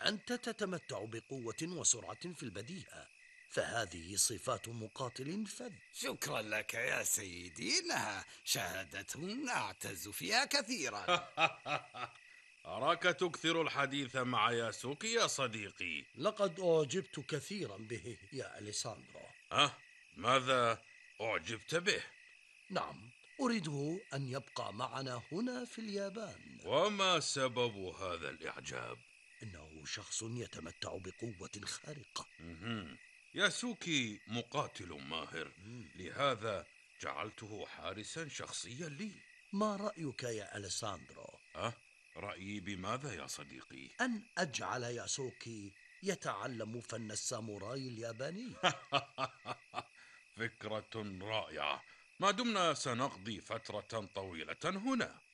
أنت تتمتع بقوة وسرعة في البديهة، فهذه صفات مقاتل فذ. شكرا لك يا سيدي، إنها شهادة أعتز فيها كثيرا. أراك تكثر الحديث مع ياسوكي يا صديقي. لقد أعجبت كثيرا به يا أليساندرو. ماذا أعجبت به؟ نعم، أريده أن يبقى معنا هنا في اليابان. وما سبب هذا الإعجاب؟ إنه شخص يتمتع بقوة خارقة. ياسوكي مقاتل ماهر، لهذا جعلته حارسا شخصيا لي. ما رأيك يا أليساندرو؟ رأيي بماذا يا صديقي؟ أن أجعل ياسوكي يتعلم فن الساموراي الياباني. فكرة رائعة، ما دمنا سنقضي فترة طويلة هنا.